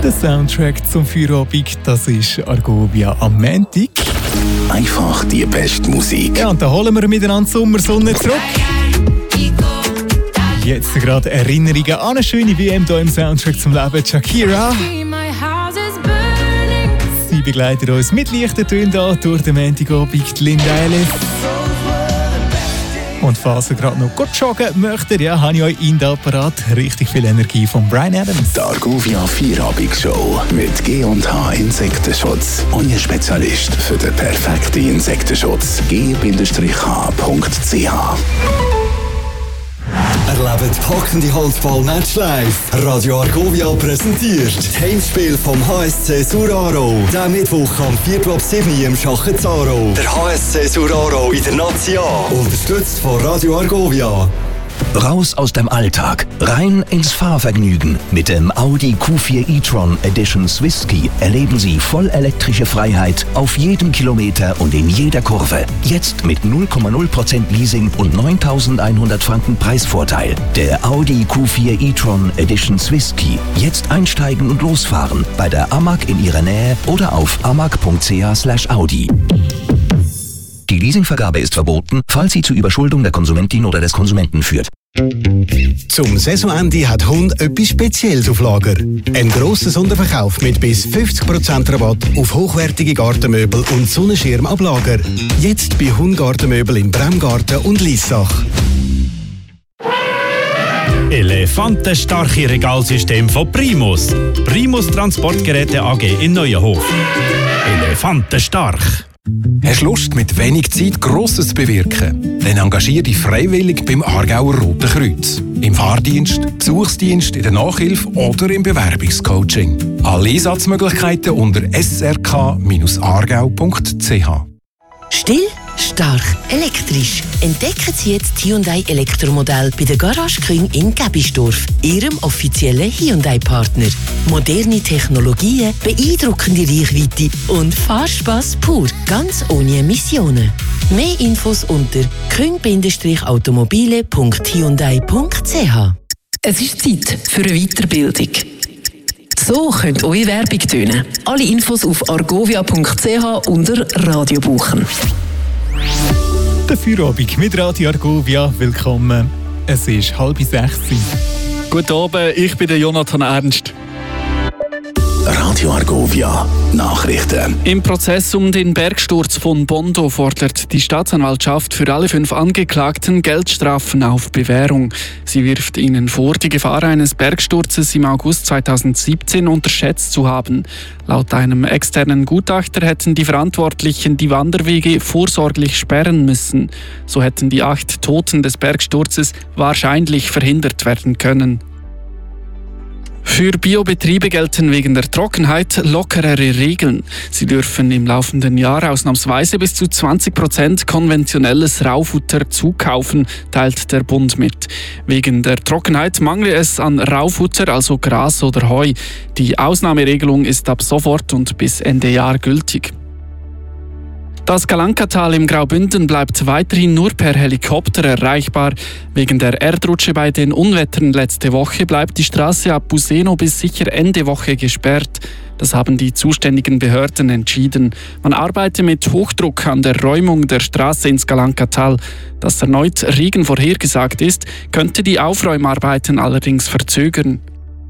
Der Soundtrack zum Feierabend, das ist Argovia am Montag. Einfach die beste Musik. Ja, und dann holen wir miteinander die Sommersonne zurück. Jetzt gerade Erinnerungen an eine schöne WM hier im Soundtrack zum Leben. Shakira. Sie begleitet uns mit leichten Tönen da durch den Montagabend. Linda Ellis. Und falls ihr gerade noch gut joggen möchtet, ja, habe ich euch in der Apparat richtig viel Energie von Bryan Adams. Die Argovia Feierabend-Show mit G&H Insektenschutz. Euer Spezialist für den perfekten Insektenschutz. g-h.ch. Erlebt packende Handball-Match live. Radio Argovia präsentiert das Heimspiel vom HSC Suraro. Der Mittwoch am 4:07 im Schachezaro. Der HSC Suraro in der Nazi A. Unterstützt von Radio Argovia. Raus aus dem Alltag, rein ins Fahrvergnügen. Mit dem Audi Q4 e-tron Edition Swiss-Ski erleben Sie vollelektrische Freiheit auf jedem Kilometer und in jeder Kurve. Jetzt mit 0,0% Leasing und 9.100 Franken Preisvorteil. Der Audi Q4 e-tron Edition Swiss-Ski. Jetzt einsteigen und losfahren bei der AMAG in Ihrer Nähe oder auf amag.ch/Audi. Die Leasingvergabe ist verboten, falls sie zu Überschuldung der Konsumentin oder des Konsumenten führt. Zum Saisonende hat Hund etwas Spezielles auf Lager. Ein grosser Sonderverkauf mit bis 50% Rabatt auf hochwertige Gartenmöbel und Sonnenschirm ab Lager. Jetzt bei Hund Gartenmöbel im Bremgarten und Liessach. Elefantenstarke Regalsystem von Primus. Primus Transportgeräte AG in Neuenhof. Elefantenstark. Hast du Lust, mit wenig Zeit Grosses zu bewirken? Dann engagiere dich freiwillig beim Aargauer Roten Kreuz. Im Fahrdienst, Besuchsdienst, in der Nachhilfe oder im Bewerbungscoaching. Alle Einsatzmöglichkeiten unter srk-aargau.ch. Still, stark, elektrisch. Entdecken Sie jetzt Hyundai Elektromodell bei der Garage King in Gebisdorf, Ihrem offiziellen Hyundai-Partner. Moderne Technologien, beeindruckende Reichweite und Fahrspaß pur, ganz ohne Emissionen. Mehr Infos unter king-automobile.hyundai.ch. Es ist Zeit für eine Weiterbildung. So könnte eure Werbung tönen. Alle Infos auf argovia.ch unter Radio buchen. Der Feierabend mit Radio Argovia. Willkommen. Es ist 5:30. Guten Abend, ich bin der Jonathan Ernst. Radio Argovia Nachrichten. Im Prozess um den Bergsturz von Bondo fordert die Staatsanwaltschaft für alle 5 Angeklagten Geldstrafen auf Bewährung. Sie wirft ihnen vor, die Gefahr eines Bergsturzes im August 2017 unterschätzt zu haben. Laut einem externen Gutachter hätten die Verantwortlichen die Wanderwege vorsorglich sperren müssen. So hätten die 8 Toten des Bergsturzes wahrscheinlich verhindert werden können. Für Biobetriebe gelten wegen der Trockenheit lockerere Regeln. Sie dürfen im laufenden Jahr ausnahmsweise bis zu 20% konventionelles Raufutter zukaufen, teilt der Bund mit. Wegen der Trockenheit mangele es an Raufutter, also Gras oder Heu. Die Ausnahmeregelung ist ab sofort und bis Ende Jahr gültig. Das Galankatal im Graubünden bleibt weiterhin nur per Helikopter erreichbar. Wegen der Erdrutsche bei den Unwettern letzte Woche bleibt die Straße ab Buseno bis sicher Ende Woche gesperrt. Das haben die zuständigen Behörden entschieden. Man arbeite mit Hochdruck an der Räumung der Straße ins Galankatal. Dass erneut Regen vorhergesagt ist, könnte die Aufräumarbeiten allerdings verzögern.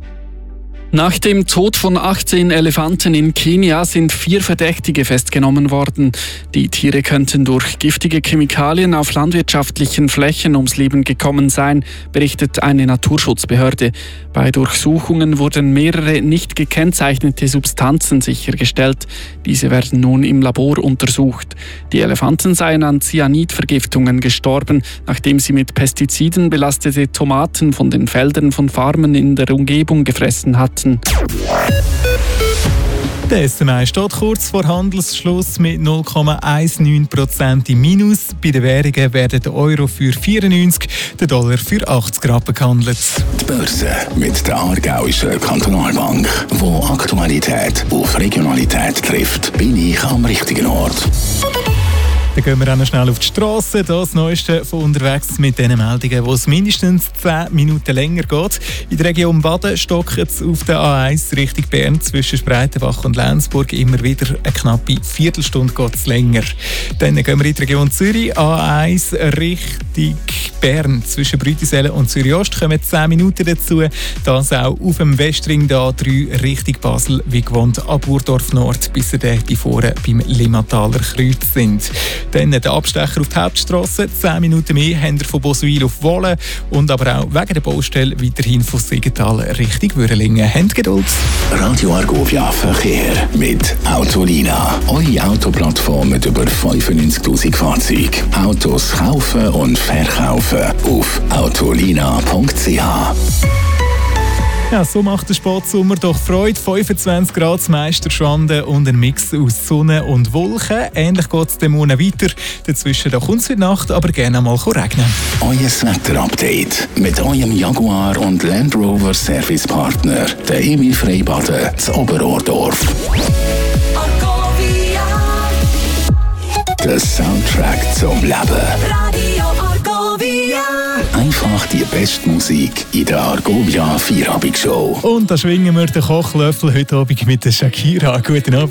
Nach dem Tod von 18 Elefanten in Kenia sind 4 Verdächtige festgenommen worden. Die Tiere könnten durch giftige Chemikalien auf landwirtschaftlichen Flächen ums Leben gekommen sein, berichtet eine Naturschutzbehörde. Bei Durchsuchungen wurden mehrere nicht gekennzeichnete Substanzen sichergestellt. Diese werden nun im Labor untersucht. Die Elefanten seien an Cyanidvergiftungen gestorben, nachdem sie mit Pestiziden belastete Tomaten von den Feldern von Farmen in der Umgebung gefressen hatten. Der SMI steht kurz vor Handelsschluss mit 0,19% im Minus. Bei den Währungen werden der Euro für 94, der Dollar für 80 Rappen gehandelt. Die Börse mit der Aargauischen Kantonalbank, wo Aktualität auf Regionalität trifft, bin ich am richtigen Ort. Dann gehen wir auch noch schnell auf die Strasse. Das Neueste von unterwegs mit den Meldungen, wo es mindestens 10 Minuten länger geht. In der Region Baden stockt es auf der A1 Richtung Bern zwischen Spreitenbach und Lenzburg immer wieder eine knappe Viertelstunde geht es länger. Dann gehen wir in die Region Zürich. A1 Richtung Bern zwischen Brütisellen und Zürich-Ost kommen 10 Minuten dazu. Das auch auf dem Westring der A3 Richtung Basel, wie gewohnt ab Urdorf Nord, bis sie dann vorne beim Limmataler Kreuz sind. Dann der Abstecher auf die Hauptstrasse, 10 Minuten mehr haben wir von Boswil auf Wohlen und aber auch wegen der Baustelle weiterhin von Siggenthal Richtung Würrlingen. Habt Geduld. Radio Argovia Verkehr mit Autolina. Eure Autoplattform mit über 95'000 Fahrzeugen. Autos kaufen und verkaufen auf autolina.ch. Ja, so macht der Sportsommer doch Freude. 25 Grad das meiste Schwanden und ein Mix aus Sonne und Wolken. Ähnlich geht es dem Monat weiter. Dazwischen kommt es für die Nacht, aber gerne mal regnen. Euer Wetter-Update mit eurem Jaguar und Land Rover Servicepartner, der Emil Freibaden, zu Oberordorf. Der Soundtrack zum Leben. Radio Argovia. Einfach die beste Musik in der Argovia Feierabend-Show. Und da schwingen wir den Kochlöffel heute Abend mit der Shakira. Guten Abend.